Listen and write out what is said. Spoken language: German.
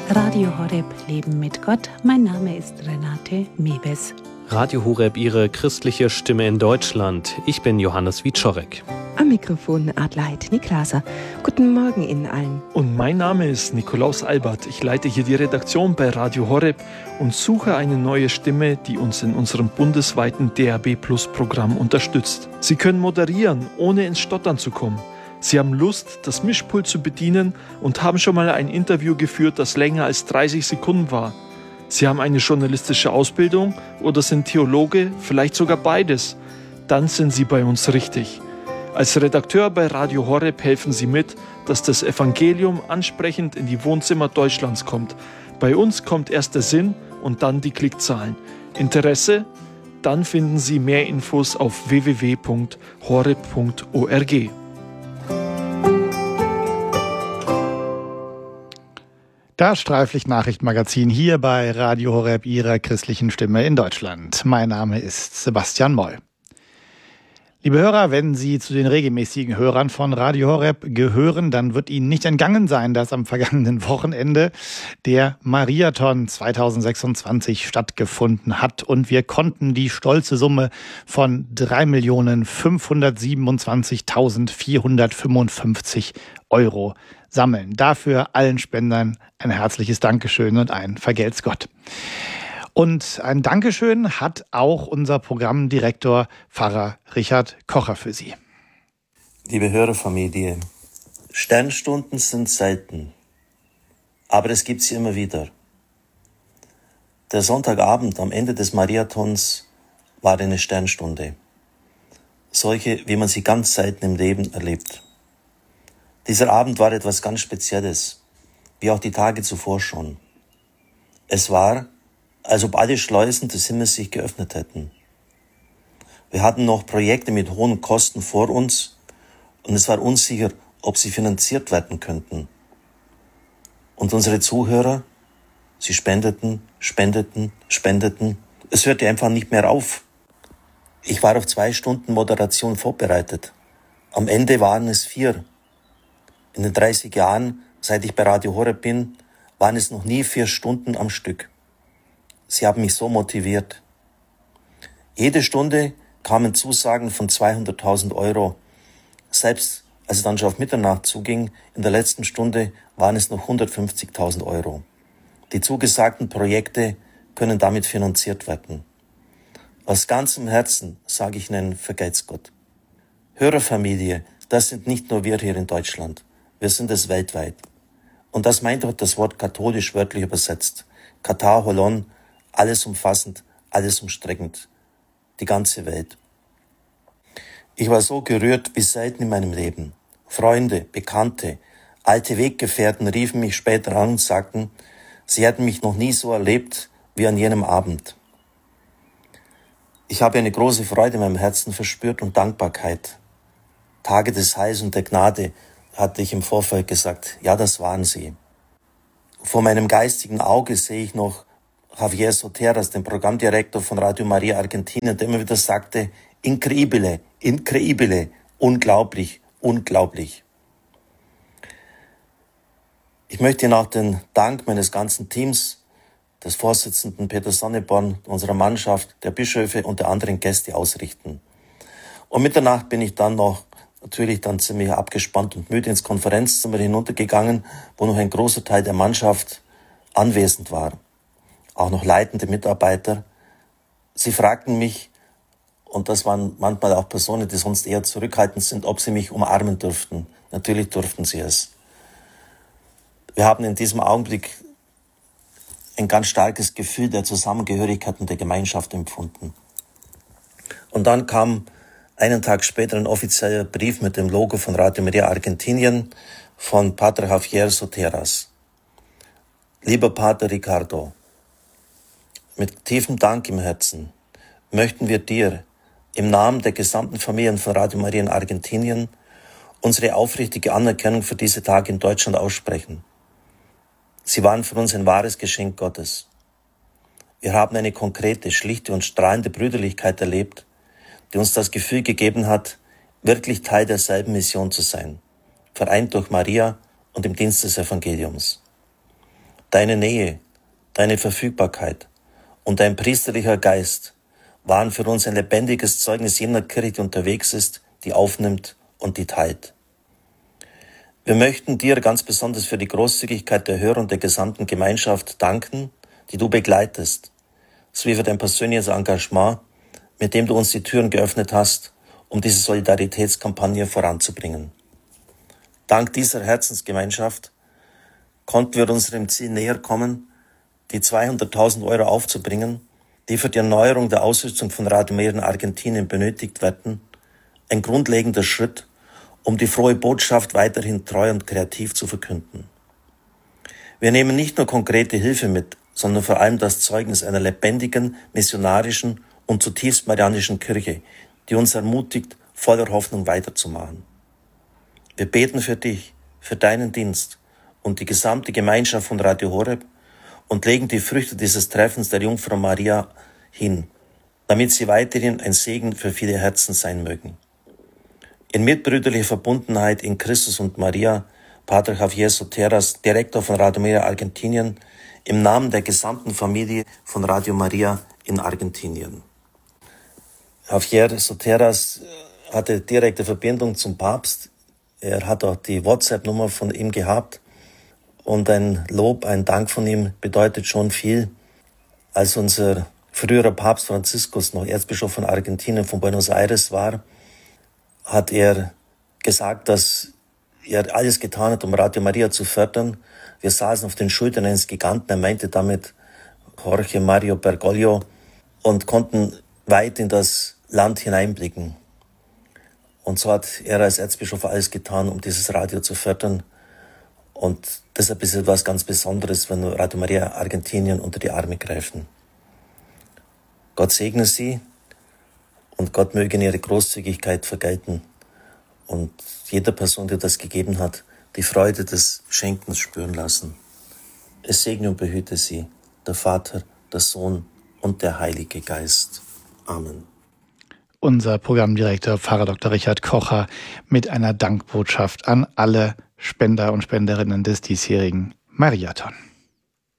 Radio Horeb Leben mit Gott. Mein Name ist Renate Mewes. Radio Horeb, Ihre christliche Stimme in Deutschland. Ich bin Johannes Wieczorek. Am Mikrofon Adelheid Niklaser. Guten Morgen Ihnen allen. Und mein Name ist Nikolaus Albert. Ich leite hier die Redaktion bei Radio Horeb und suche eine neue Stimme, die uns in unserem bundesweiten DAB+-Programm unterstützt. Sie können moderieren, ohne ins Stottern zu kommen. Sie haben Lust, das Mischpult zu bedienen und haben schon mal ein Interview geführt, das länger als 30 Sekunden war. Sie haben eine journalistische Ausbildung oder sind Theologe, vielleicht sogar beides. Dann sind Sie bei uns richtig. Als Redakteur bei Radio Horeb helfen Sie mit, dass das Evangelium ansprechend in die Wohnzimmer Deutschlands kommt. Bei uns kommt erst der Sinn und dann die Klickzahlen. Interesse? Dann finden Sie mehr Infos auf www.horeb.org. Das Streiflicht-Nachrichtenmagazin hier bei Radio Horeb, Ihrer christlichen Stimme in Deutschland. Mein Name ist Sebastian Moll. Liebe Hörer, wenn Sie zu den regelmäßigen Hörern von Radio Horeb gehören, dann wird Ihnen nicht entgangen sein, dass am vergangenen Wochenende der Mariathon 2026 stattgefunden hat und wir konnten die stolze Summe von 3.527.455 € sammeln. Dafür allen Spendern ein herzliches Dankeschön und ein Vergelt's Gott. Und ein Dankeschön hat auch unser Programmdirektor Pfarrer Richard Kocher für Sie. Liebe Hörerfamilie, Sternstunden sind selten, aber es gibt sie immer wieder. Der Sonntagabend am Ende des Mariathons war eine Sternstunde. Solche, wie man sie ganz selten im Leben erlebt. Dieser Abend war etwas ganz Spezielles, wie auch die Tage zuvor schon. Es war, als ob alle Schleusen des Himmels sich geöffnet hätten. Wir hatten noch Projekte mit hohen Kosten vor uns und es war unsicher, ob sie finanziert werden könnten. Und unsere Zuhörer, sie spendeten. Es hörte einfach nicht mehr auf. Ich war auf 2 Stunden Moderation vorbereitet. Am Ende waren es 4. In den 30 Jahren, seit ich bei Radio Horeb bin, waren es noch nie 4 Stunden am Stück. Sie haben mich so motiviert. Jede Stunde kamen Zusagen von 200.000 €. Selbst als es dann schon auf Mitternacht zuging, in der letzten Stunde waren es noch 150.000 €. Die zugesagten Projekte können damit finanziert werden. Aus ganzem Herzen sage ich Ihnen, vergelt's Gott. Hörerfamilie, das sind nicht nur wir hier in Deutschland. Wir sind es weltweit. Und das meint auch das Wort katholisch wörtlich übersetzt. Katar Holon, alles umfassend, alles umstreckend. Die ganze Welt. Ich war so gerührt wie selten in meinem Leben. Freunde, Bekannte, alte Weggefährten riefen mich später an und sagten, sie hätten mich noch nie so erlebt wie an jenem Abend. Ich habe eine große Freude in meinem Herzen verspürt und Dankbarkeit. Tage des Heils und der Gnade, hatte ich im Vorfeld gesagt, ja, das waren sie. Vor meinem geistigen Auge sehe ich noch Javier Soteras, den Programmdirektor von Radio Maria Argentinien, der immer wieder sagte, increíble, increíble, unglaublich, unglaublich. Ich möchte Ihnen auch den Dank meines ganzen Teams, des Vorsitzenden Peter Sonneborn, unserer Mannschaft, der Bischöfe und der anderen Gäste ausrichten. Um Mitternacht bin ich dann natürlich ziemlich abgespannt und müde ins Konferenzzimmer hinuntergegangen, wo noch ein großer Teil der Mannschaft anwesend war. Auch noch leitende Mitarbeiter. Sie fragten mich, und das waren manchmal auch Personen, die sonst eher zurückhaltend sind, ob sie mich umarmen dürften. Natürlich durften sie es. Wir haben in diesem Augenblick ein ganz starkes Gefühl der Zusammengehörigkeit und der Gemeinschaft empfunden. Und dann kam einen Tag später ein offizieller Brief mit dem Logo von Radio Maria Argentinien von Pater Javier Soteras. Lieber Pater Ricardo, mit tiefem Dank im Herzen möchten wir dir im Namen der gesamten Familien von Radio Maria in Argentinien unsere aufrichtige Anerkennung für diese Tage in Deutschland aussprechen. Sie waren für uns ein wahres Geschenk Gottes. Wir haben eine konkrete, schlichte und strahlende Brüderlichkeit erlebt, die uns das Gefühl gegeben hat, wirklich Teil derselben Mission zu sein, vereint durch Maria und im Dienst des Evangeliums. Deine Nähe, deine Verfügbarkeit und dein priesterlicher Geist waren für uns ein lebendiges Zeugnis jener Kirche, die unterwegs ist, die aufnimmt und die teilt. Wir möchten dir ganz besonders für die Großzügigkeit der Hörer und der gesamten Gemeinschaft danken, die du begleitest, sowie für dein persönliches Engagement, mit dem du uns die Türen geöffnet hast, um diese Solidaritätskampagne voranzubringen. Dank dieser Herzensgemeinschaft konnten wir unserem Ziel näher kommen, die 200.000 € aufzubringen, die für die Erneuerung der Ausrüstung von Radio Maria in Argentinien benötigt werden, ein grundlegender Schritt, um die frohe Botschaft weiterhin treu und kreativ zu verkünden. Wir nehmen nicht nur konkrete Hilfe mit, sondern vor allem das Zeugnis einer lebendigen, missionarischen und zutiefst marianischen Kirche, die uns ermutigt, voller Hoffnung weiterzumachen. Wir beten für dich, für deinen Dienst und die gesamte Gemeinschaft von Radio Horeb und legen die Früchte dieses Treffens der Jungfrau Maria hin, damit sie weiterhin ein Segen für viele Herzen sein mögen. In mitbrüderlicher Verbundenheit in Christus und Maria, Pater Javier Soteras, Direktor von Radio Maria Argentinien, im Namen der gesamten Familie von Radio Maria in Argentinien. Javier Soteras hatte direkte Verbindung zum Papst. Er hat auch die WhatsApp-Nummer von ihm gehabt. Und ein Lob, ein Dank von ihm bedeutet schon viel. Als unser früherer Papst Franziskus noch Erzbischof von Argentinien, von Buenos Aires war, hat er gesagt, dass er alles getan hat, um Radio Maria zu fördern. Wir saßen auf den Schultern eines Giganten, er meinte damit Jorge Mario Bergoglio, und konnten weit in das Land hineinblicken. Und so hat er als Erzbischof alles getan, um dieses Radio zu fördern. Und deshalb ist es etwas ganz Besonderes, wenn Radio Maria Argentinien unter die Arme greifen. Gott segne sie und Gott möge in ihre Großzügigkeit vergelten und jeder Person, die das gegeben hat, die Freude des Schenkens spüren lassen. Es segne und behüte sie, der Vater, der Sohn und der Heilige Geist. Amen. Unser Programmdirektor Pfarrer Dr. Richard Kocher mit einer Dankbotschaft an alle Spender und Spenderinnen des diesjährigen Mariathon.